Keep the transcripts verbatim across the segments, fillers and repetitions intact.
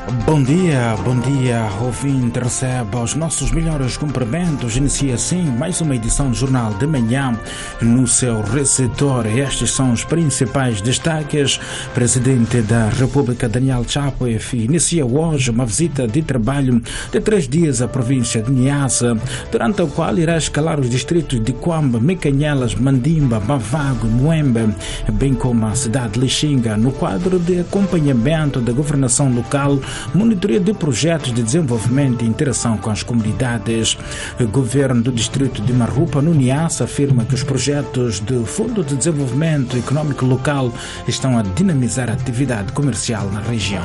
Bom dia, bom dia, ouvinte, receba os nossos melhores cumprimentos. Inicia assim mais uma edição do Jornal de Manhã no seu receptor. Estes são os principais destaques. Presidente da República, Daniel Chapo, inicia hoje uma visita de trabalho de três dias à província de Niassa, durante a qual irá escalar os distritos de Quamba, Mecanhelas, Mandimba, Mavago e Muembe, bem como a cidade de Lixinga, no quadro de acompanhamento da governação local, monitoria de projetos de desenvolvimento e interação com as comunidades. O governo do distrito de Marrupa, no Niassa, afirma que os projetos do Fundo de Desenvolvimento Econômico Local estão a dinamizar a atividade comercial na região.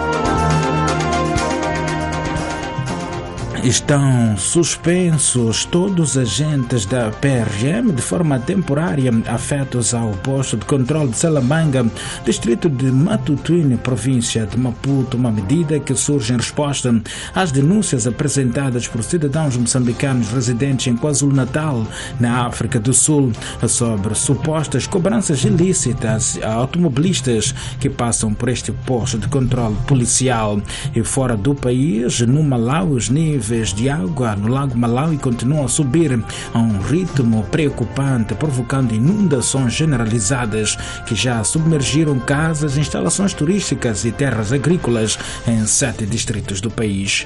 Estão suspensos todos os agentes da P R M de forma temporária afetos ao posto de controle de Salamanga, distrito de Matutuine, província de Maputo, uma medida que surge em resposta às denúncias apresentadas por cidadãos moçambicanos residentes em KwaZulu-Natal, na África do Sul, sobre supostas cobranças ilícitas a automobilistas que passam por este posto de controle policial. E fora do país, no Malawi, os níveis de água no Lago Malawi continuam a subir a um ritmo preocupante, provocando inundações generalizadas que já submergiram casas, instalações turísticas e terras agrícolas em sete distritos do país.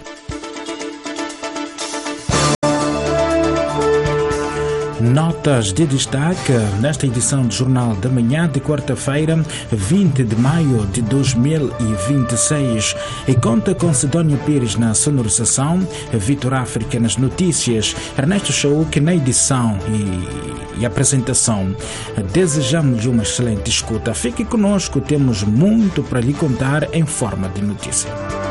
Notas de destaque nesta edição do Jornal da Manhã de quarta-feira, vinte de maio de dois mil e vinte e seis, e conta com Sidónio Pires na sonorização, Vitor África nas notícias, Ernesto Chauk na edição e, e apresentação. Desejamos uma excelente escuta. Fique conosco, temos muito para lhe contar em forma de notícia.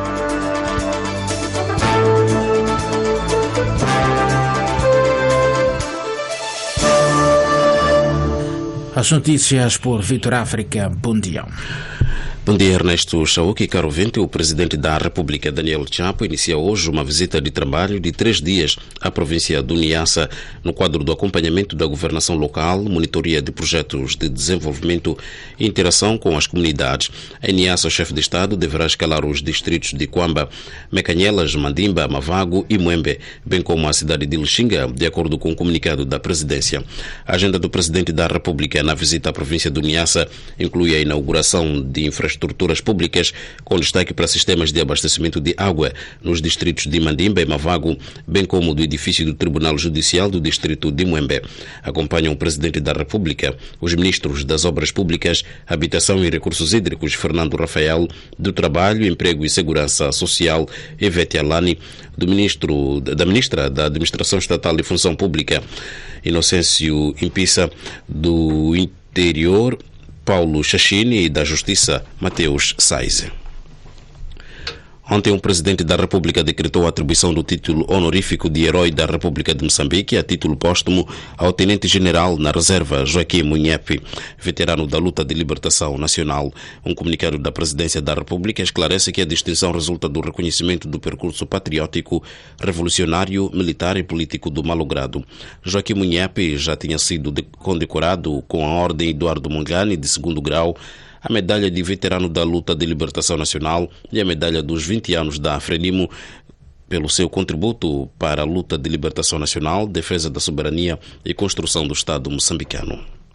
As notícias por Vitor África. Bom dia. Bom dia, Ernesto Chauk. Caro ouvinte, o Presidente da República, Daniel Chapo, inicia hoje uma visita de trabalho de três dias à província do Niassa, no quadro do acompanhamento da governação local, monitoria de projetos de desenvolvimento e interação com as comunidades. Em Niassa, o chefe de Estado deverá escalar os distritos de Quamba, Mecanhelas, Mandimba, Mavago e Muembe, bem como a cidade de Lixinga, de acordo com o comunicado da Presidência. A agenda do Presidente da República na visita à província do Niassa inclui a inauguração de infraestruturas estruturas públicas, com destaque para sistemas de abastecimento de água nos distritos de Mandimba e Mavago, bem como do edifício do Tribunal Judicial do distrito de Muembe. Acompanham o Presidente da República os ministros das Obras Públicas, Habitação e Recursos Hídricos, Fernando Rafael, do Trabalho, Emprego e Segurança Social, Ivete Alani, do ministro, da Ministra da Administração Estatal e Função Pública, Inocêncio Impissa, do Interior, Paulo Chachini, e da Justiça, Mateus Saize. Ontem, o Presidente da República decretou a atribuição do título honorífico de Herói da República de Moçambique a título póstumo ao Tenente-General na Reserva Joaquim Munhepe, veterano da luta de libertação nacional. Um comunicado da Presidência da República esclarece que a distinção resulta do reconhecimento do percurso patriótico, revolucionário, militar e político do malogrado. Joaquim Munhepe já tinha sido condecorado com a Ordem Eduardo Mondlane de segundo grau, a medalha de veterano da luta de libertação nacional e a medalha dos vinte anos da Frelimo pelo seu contributo para a luta de libertação nacional, defesa da soberania e construção do Estado moçambicano.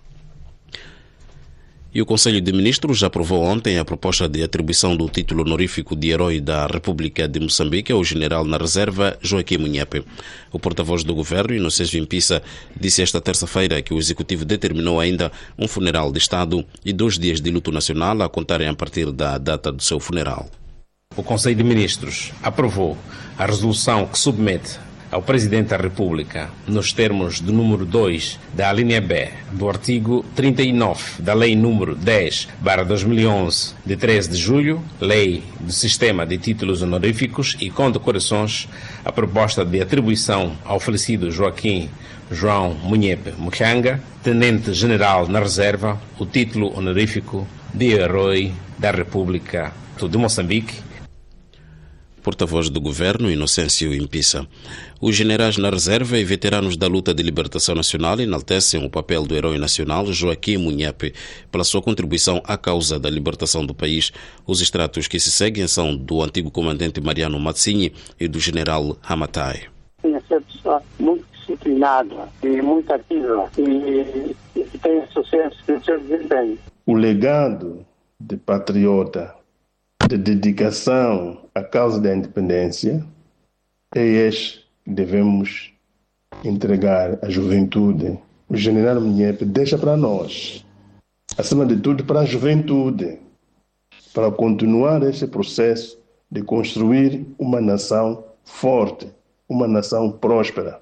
E o Conselho de Ministros já aprovou ontem a proposta de atribuição do título honorífico de Herói da República de Moçambique ao General na Reserva Joaquim Munhepe. O porta-voz do Governo, Inocêncio Impissa, disse esta terça-feira que o Executivo determinou ainda um funeral de Estado e dois dias de luto nacional a contarem a partir da data do seu funeral. O Conselho de Ministros aprovou a resolução que submete ao Presidente da República, nos termos do número dois da alínea B do artigo trinta e nove da Lei número dez barra dois mil e onze, de treze de julho, Lei do Sistema de Títulos Honoríficos e Condecorações, a proposta de atribuição ao falecido Joaquim João Munhepe Muchanga, Tenente-General na Reserva, o título honorífico de Herói da República de Moçambique. Porta-voz do governo, Inocêncio Impissa. Os generais na reserva e veteranos da luta de libertação nacional enaltecem o papel do herói nacional Joaquim Munhepe pela sua contribuição à causa da libertação do país. Os extratos que se seguem são do antigo comandante Mariano Matsinyi e do general Hamatai. Tem essa pessoa muito disciplinada e muito ativa e, e que tem sucesso no seu desempenho. O legado de patriota, de dedicação à causa da independência, é este que devemos entregar à juventude. O general Munhepe deixa para nós, acima de tudo para a juventude, para continuar esse processo de construir uma nação forte, uma nação próspera.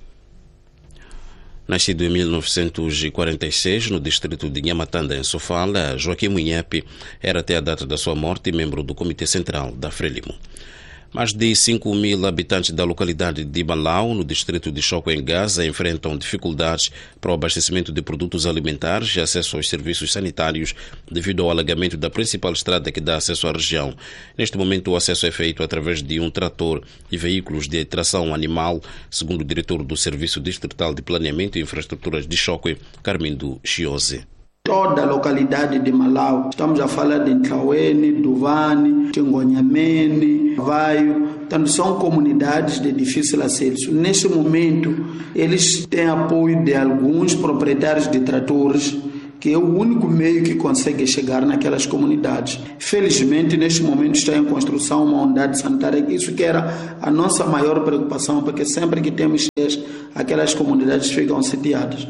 Nascido em mil novecentos e quarenta e seis no distrito de Nhamatanda, em Sofala, Joaquim Munhepe era até a data da sua morte membro do Comitê Central da Frelimo. Mais de cinco mil habitantes da localidade de Malau, no distrito de Choco, em Gaza, enfrentam dificuldades para o abastecimento de produtos alimentares e acesso aos serviços sanitários devido ao alagamento da principal estrada que dá acesso à região. Neste momento, o acesso é feito através de um trator e veículos de tração animal, segundo o diretor do Serviço Distrital de Planeamento e Infraestruturas de Choco, Carmindo Chiose. Toda a localidade de Malau, estamos a falar de Ntlaweni, Duvani, Tingonhamene, Vaio, portanto, são comunidades de difícil acesso. Neste momento, eles têm apoio de alguns proprietários de tratores, que é o único meio que consegue chegar naquelas comunidades. Felizmente, neste momento está em construção uma unidade sanitária, isso que era a nossa maior preocupação, porque sempre que temos aquelas comunidades ficam sitiadas.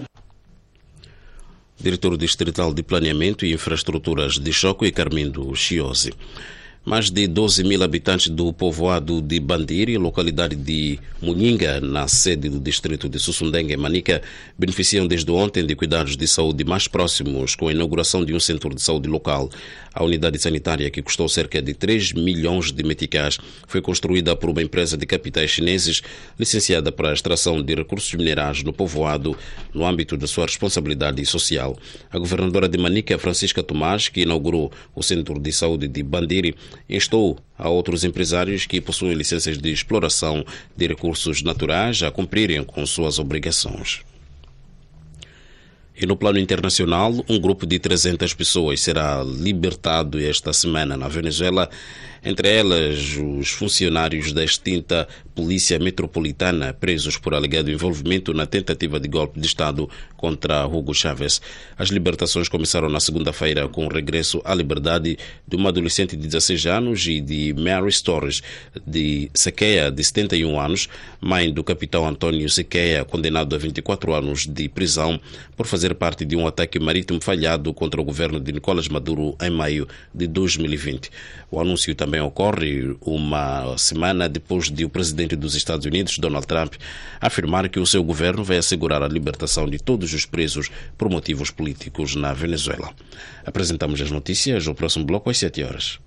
Diretor Distrital de Planeamento e Infraestruturas de Choco e Carmindo Chiose. Mais de doze mil habitantes do povoado de Bandiri, localidade de Muninga, na sede do distrito de Sussundenga, em Manica, beneficiam desde ontem de cuidados de saúde mais próximos com a inauguração de um centro de saúde local. A unidade sanitária, que custou cerca de três milhões de meticais, foi construída por uma empresa de capitais chineses licenciada para a extração de recursos minerais no povoado no âmbito da sua responsabilidade social. A governadora de Manica, Francisca Tomás, que inaugurou o centro de saúde de Bandiri, instou a outros empresários que possuem licenças de exploração de recursos naturais a cumprirem com suas obrigações. E no plano internacional, um grupo de trezentas pessoas será libertado esta semana na Venezuela, entre elas os funcionários da extinta Polícia Metropolitana presos por alegado envolvimento na tentativa de golpe de Estado contra Hugo Chávez. As libertações começaram na segunda-feira com o regresso à liberdade de uma adolescente de dezesseis anos e de Mary Torres de Sequeia, de setenta e um anos, mãe do capitão Antônio Sequeia, condenado a vinte e quatro anos de prisão por fazer parte de um ataque marítimo falhado contra o governo de Nicolás Maduro em maio de dois mil e vinte. O anúncio também ocorre uma semana depois de o presidente dos Estados Unidos, Donald Trump, afirmar que o seu governo vai assegurar a libertação de todos os presos por motivos políticos na Venezuela. Apresentamos as notícias no próximo bloco às sete horas.